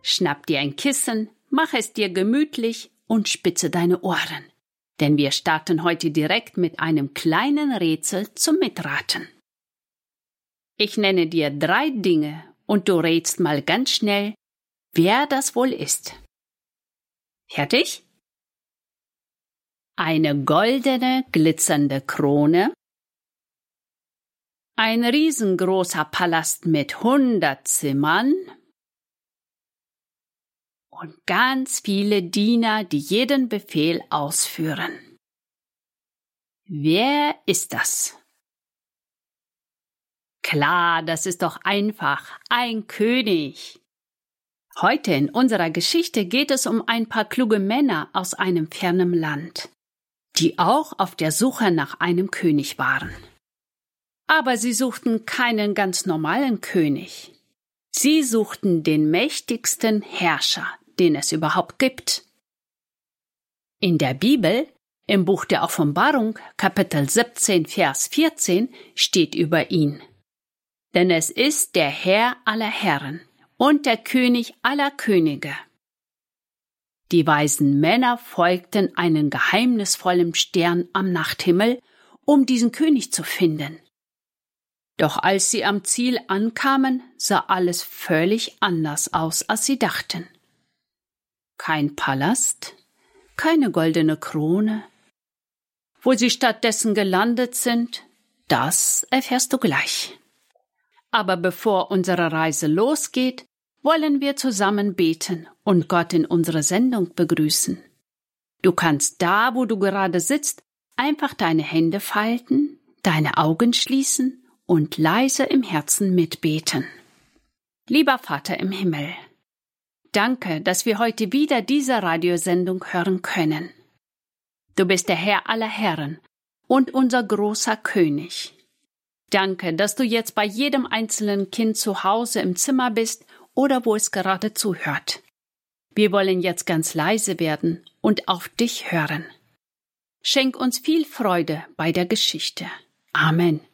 schnapp dir ein Kissen, mach es dir gemütlich und spitze deine Ohren. Denn wir starten heute direkt mit einem kleinen Rätsel zum Mitraten. Ich nenne dir 3 Dinge und du rätst mal ganz schnell, wer das wohl ist. Fertig? Eine goldene, glitzernde Krone, ein riesengroßer Palast mit 100 Zimmern und ganz viele Diener, die jeden Befehl ausführen. Wer ist das? Klar, das ist doch einfach, ein König. Heute in unserer Geschichte geht es um ein paar kluge Männer aus einem fernen Land, die auch auf der Suche nach einem König waren. Aber sie suchten keinen ganz normalen König. Sie suchten den mächtigsten Herrscher, den es überhaupt gibt. In der Bibel, im Buch der Offenbarung, Kapitel 17, Vers 14, steht über ihn: Denn es ist der Herr aller Herren und der König aller Könige. Die weisen Männer folgten einem geheimnisvollen Stern am Nachthimmel, um diesen König zu finden. Doch als sie am Ziel ankamen, sah alles völlig anders aus, als sie dachten. Kein Palast, keine goldene Krone. Wo sie stattdessen gelandet sind, das erfährst du gleich. Aber bevor unsere Reise losgeht, wollen wir zusammen beten und Gott in unsere Sendung begrüßen. Du kannst da, wo du gerade sitzt, einfach deine Hände falten, deine Augen schließen und leise im Herzen mitbeten. Lieber Vater im Himmel, danke, dass wir heute wieder diese Radiosendung hören können. Du bist der Herr aller Herren und unser großer König. Danke, dass du jetzt bei jedem einzelnen Kind zu Hause im Zimmer bist oder wo es gerade zuhört. Wir wollen jetzt ganz leise werden und auf dich hören. Schenk uns viel Freude bei der Geschichte. Amen.